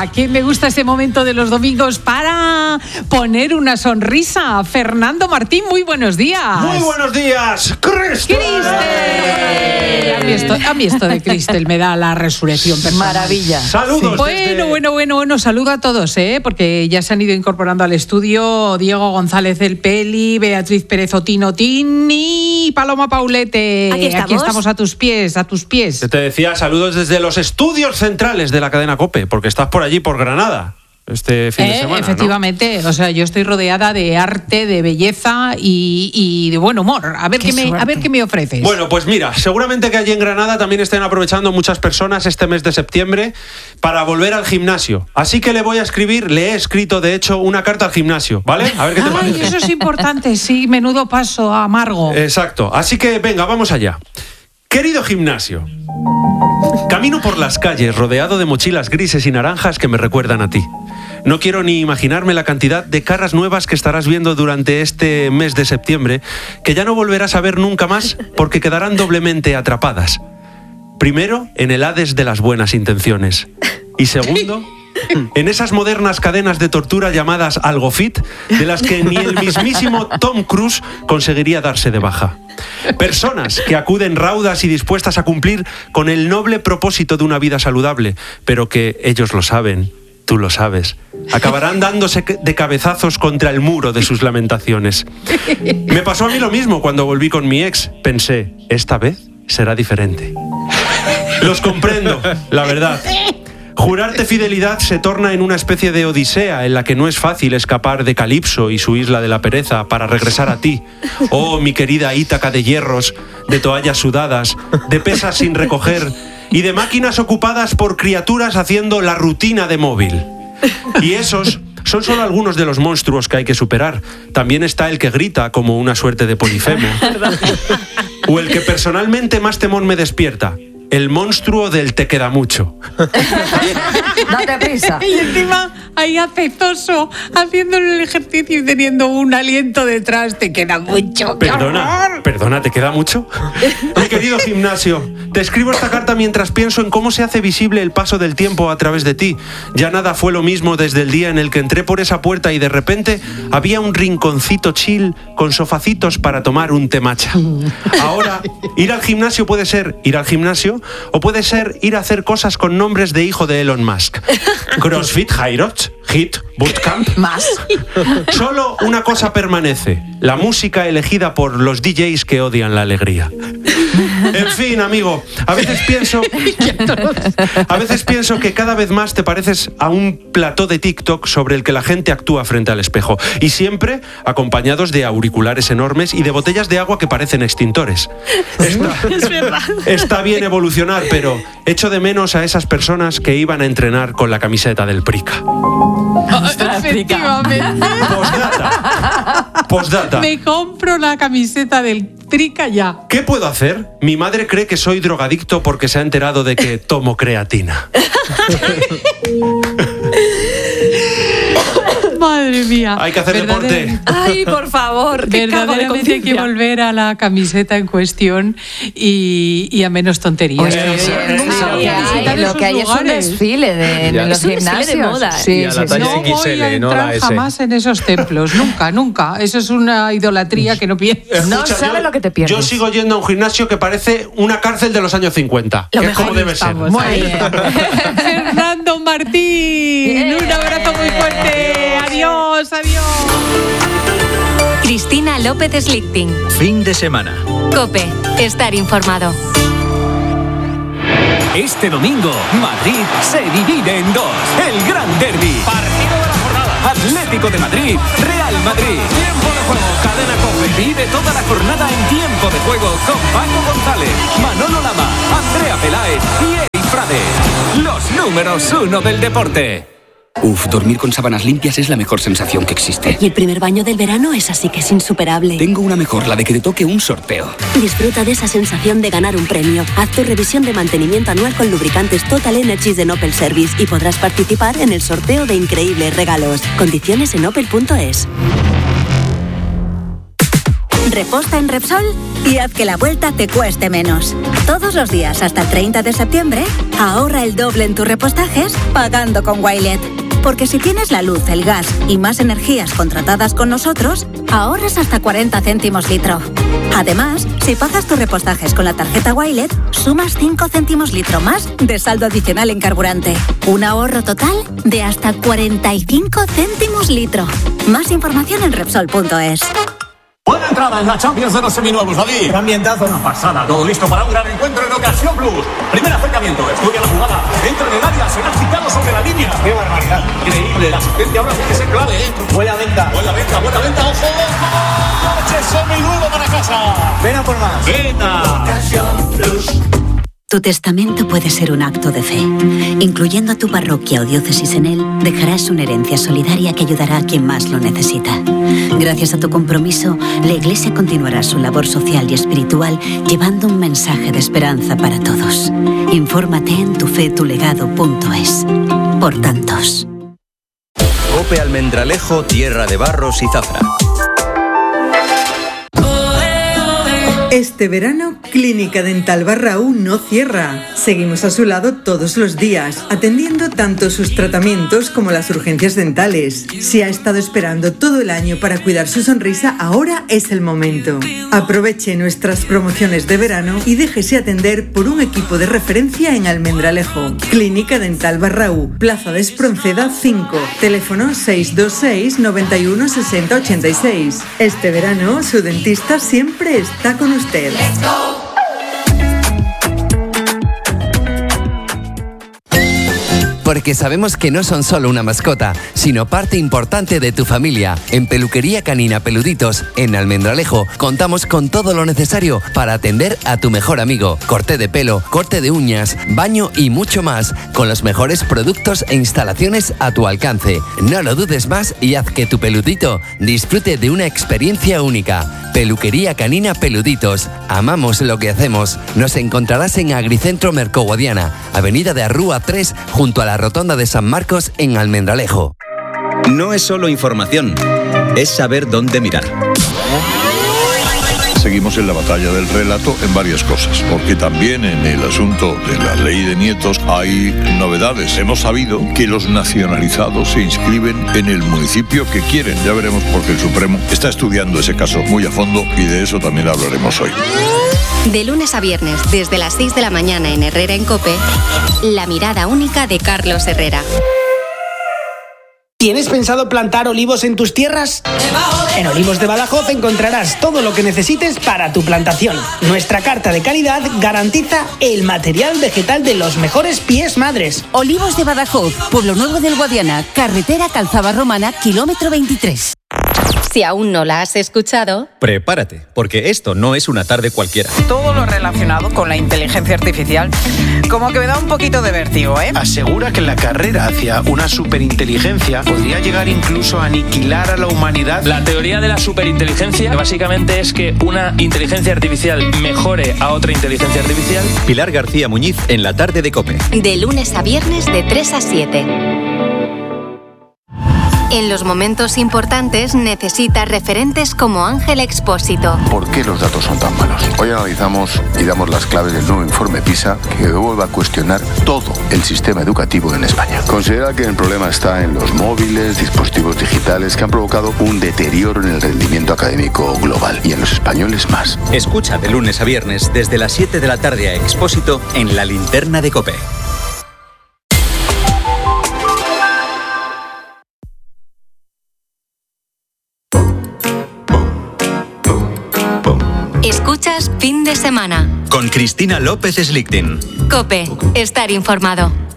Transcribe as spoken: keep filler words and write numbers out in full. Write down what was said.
¿A quién le gusta este momento de los domingos para poner una sonrisa? Fernando Martín, muy buenos días. Muy buenos días, Cristel. ¡Cristel! A mí esto, a mí esto de Cristel me da la resurrección personal. Maravilla. Saludos. Sí. Bueno, desde... bueno, bueno, bueno, saludo a todos, ¿eh? Porque ya se han ido incorporando al estudio Diego González del Peli, Beatriz Pérez Otino Tini y Paloma Paulete. Aquí estamos. Aquí estamos a tus pies, a tus pies. Te decía, saludos desde los estudios centrales de la cadena COPE, porque estás por allí, por Granada, este fin de Eh, semana, efectivamente, ¿no? O sea, yo estoy rodeada de arte, de belleza y, y de buen humor. A ver qué, Qué me, suerte. a ver qué me ofreces. Bueno, pues mira, seguramente que allí en Granada también estén aprovechando muchas personas este mes de septiembre para volver al gimnasio. Así que le voy a escribir, le he escrito de hecho una carta al gimnasio, ¿vale? A ver qué te Ay, parece. eso es importante, sí, menudo paso amargo. Exacto, así que venga, vamos allá. Querido gimnasio, camino por las calles rodeado de mochilas grises y naranjas que me recuerdan a ti. No quiero ni imaginarme la cantidad de caras nuevas que estarás viendo durante este mes de septiembre, que ya no volverás a ver nunca más porque quedarán doblemente atrapadas. Primero, en el Hades de las buenas intenciones. Y segundo, en esas modernas cadenas de tortura llamadas Algofit, de las que ni el mismísimo Tom Cruise conseguiría darse de baja. Personas que acuden raudas y dispuestas a cumplir con el noble propósito de una vida saludable, pero que ellos lo saben, tú lo sabes, acabarán dándose de cabezazos contra el muro de sus lamentaciones. Me pasó a mí lo mismo cuando volví con mi ex. Pensé, esta vez será diferente. Los comprendo, la verdad. Jurarte fidelidad se torna en una especie de odisea en la que no es fácil escapar de Calipso y su isla de la pereza para regresar a ti. Oh, mi querida Ítaca de hierros, de toallas sudadas, de pesas sin recoger y de máquinas ocupadas por criaturas haciendo la rutina de móvil. Y esos son solo algunos de los monstruos que hay que superar. También está el que grita como una suerte de Polifemo. O el que personalmente más temor me despierta. El monstruo del te queda mucho. Date prisa. Y encima ahí aceitoso, haciendo el ejercicio y teniendo un aliento detrás. Te queda mucho. ¡Qué Perdona, horror! perdona, ¿te queda mucho? Mi querido gimnasio, te escribo esta carta mientras pienso en cómo se hace visible el paso del tiempo a través de ti. Ya nada fue lo mismo desde el día en el que entré por esa puerta y de repente había un rinconcito chill con sofacitos para tomar un té matcha. Ahora, ir al gimnasio puede ser ir al gimnasio o puede ser ir a hacer cosas con nombres de hijo de Elon Musk. CrossFit, Hyrox, Hit, Bootcamp. Más. Solo una cosa permanece: la música elegida por los D Js que odian la alegría. En fin, amigo, a veces pienso a veces pienso que cada vez más te pareces a un plató de TikTok sobre el que la gente actúa frente al espejo, y siempre acompañados de auriculares enormes y de botellas de agua que parecen extintores. Está, Es verdad. está bien evolucionar, pero echo de menos a esas personas que iban a entrenar con la camiseta del Prica. Efectivamente. Postdata. Postdata. Me compro la camiseta del Trica ya. ¿Qué puedo hacer? Mi madre cree que soy drogadicto porque se ha enterado de que tomo creatina. Madre mía. Hay que hacer Verdader- deporte. Ay, por favor, qué cargo de Verdaderamente hay que conciencia. volver a la camiseta en cuestión y, y a menos tonterías. Oye, oye, Eso, oye, eso. lo que hay, Visitar lo esos que hay es un lugares. desfile de, en Ya. los Es un desfile de gimnasios. moda. Sí, Y a la sí, talla sí. No X L, voy a no la entrar S. jamás en esos templos, nunca, nunca. Eso es una idolatría que no pienso. No Escucha, sabes yo- lo que te pierdes. Yo sigo yendo a un gimnasio que parece una cárcel de los años cincuenta. Lo que es mejor como debe ser. estamos. Muy Ahí. bien. Fernando Martín, Bien. un abrazo muy fuerte. Adiós, adiós. Cristina López Slichting. Fin de semana. COPE. Estar informado. Este domingo, Madrid se divide en dos. El Gran Derby. Partido de la jornada. Atlético de Madrid, Real Madrid. Tiempo de juego, cadena COPE. Vive toda la jornada en tiempo de juego con Paco González, Manolo Lama, Andrea Peláez y Eric Frade. Los números uno del deporte. Uf, dormir con sábanas limpias es la mejor sensación que existe. Y el primer baño del verano es así que es insuperable. Tengo una mejor, la de que te toque un sorteo. Disfruta de esa sensación de ganar un premio. Haz tu revisión de mantenimiento anual con lubricantes Total Energies de Opel Service y podrás participar en el sorteo de increíbles regalos. Condiciones en opel punto es. Reposta en Repsol y haz que la vuelta te cueste menos. Todos los días hasta el treinta de septiembre, ahorra el doble en tus repostajes pagando con Wilet. Porque si tienes la luz, el gas y más energías contratadas con nosotros, ahorras hasta cuarenta céntimos litro. Además, si pagas tus repostajes con la tarjeta Wilet, sumas cinco céntimos litro más de saldo adicional en carburante. Un ahorro total de hasta cuarenta y cinco céntimos litro. Más información en Repsol punto es. Buena entrada en la Champions de los seminuevos, David. Qué ambientazo. Una pasada. Todo listo para un gran encuentro en Ocasión Plus. Primer acercamiento. Estudia la jugada. Dentro del área. Será citado sobre la línea. Qué barbaridad. Increíble. La asistencia ahora sí que es clave, ¿eh? Buena venta. Buena venta. Buena venta. ¡Ojo! ¡Ojo! ¡Noche seminuevo para casa! Ven a por más. ¡Venta! Ocasión Plus. Tu testamento puede ser un acto de fe. Incluyendo a tu parroquia o diócesis en él, dejarás una herencia solidaria que ayudará a quien más lo necesita. Gracias a tu compromiso, la Iglesia continuará su labor social y espiritual llevando un mensaje de esperanza para todos. Infórmate en tufetulegado punto es. Por tantos. COPE Almendralejo, tierra de barros y zafra. Este verano, Clínica Dental Barraú no cierra. Seguimos a su lado todos los días, atendiendo tanto sus tratamientos como las urgencias dentales. Si ha estado esperando todo el año para cuidar su sonrisa, ahora es el momento. Aproveche nuestras promociones de verano y déjese atender por un equipo de referencia en Almendralejo. Clínica Dental Barraú, Plaza de Espronceda cinco, teléfono seis dos seis, noventa y uno, sesenta, ochenta y seis. Este verano, su dentista siempre está con usted. Usted. Porque sabemos que no son solo una mascota, sino parte importante de tu familia. En Peluquería Canina Peluditos, en Almendralejo, contamos con todo lo necesario para atender a tu mejor amigo. Corte de pelo, corte de uñas, baño y mucho más, con los mejores productos e instalaciones a tu alcance. No lo dudes más y haz que tu peludito disfrute de una experiencia única. Peluquería Canina Peluditos. Amamos lo que hacemos. Nos encontrarás en Agricentro Mercoguadiana, Avenida de Arrúa tres, junto a la Rotonda de San Marcos en Almendralejo. No es solo información, es saber dónde mirar. Seguimos en la batalla del relato en varias cosas, porque también en el asunto de la ley de nietos hay novedades. Hemos sabido que los nacionalizados se inscriben en el municipio que quieren. Ya veremos porque el Supremo está estudiando ese caso muy a fondo y de eso también hablaremos hoy. De lunes a viernes, desde las seis de la mañana en Herrera en COPE, la mirada única de Carlos Herrera. ¿Tienes pensado plantar olivos en tus tierras? En Olivos de Badajoz encontrarás todo lo que necesites para tu plantación. Nuestra carta de calidad garantiza el material vegetal de los mejores pies madres. Olivos de Badajoz, Pueblo Nuevo del Guadiana, carretera Calzada Romana, kilómetro veintitrés. Si aún no la has escuchado, prepárate, porque esto no es una tarde cualquiera. Todo lo relacionado con la inteligencia artificial, como que me da un poquito de vértigo, ¿eh? Asegura que la carrera hacia una superinteligencia podría llegar incluso a aniquilar a la humanidad. La teoría de la superinteligencia básicamente es que una inteligencia artificial mejore a otra inteligencia artificial. Pilar García Muñiz en la tarde de COPE. De lunes a viernes de tres a siete. En los momentos importantes necesitas referentes como Ángel Expósito. ¿Por qué los datos son tan malos? Hoy analizamos y damos las claves del nuevo informe PISA que vuelve a cuestionar todo el sistema educativo en España. Considera que el problema está en los móviles, dispositivos digitales que han provocado un deterioro en el rendimiento académico global y en los españoles más. Escucha de lunes a viernes desde las siete de la tarde a Expósito en la linterna de COPE. Escuchas Fin de Semana con Cristina López Slichting. COPE, estar informado.